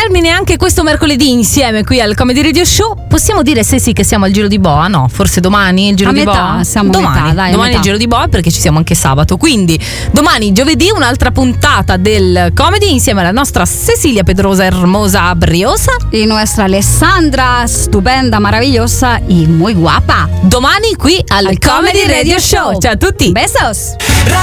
termine anche questo mercoledì insieme qui al Comedy Radio Show. Possiamo dire se sì che siamo al Giro di Boa? No, forse domani il Giro a di metà, Boa? siamo Domani, metà, dai, domani metà. il Giro di Boa, perché ci siamo anche sabato. Quindi domani giovedì un'altra puntata del Comedy insieme alla nostra Cecilia Pedrosa Hermosa Briosa y nuestra Alessandra stupenda, maravillosa y muy guapa. domani qui al Comedy Radio Show. Ciao a tutti. Besos.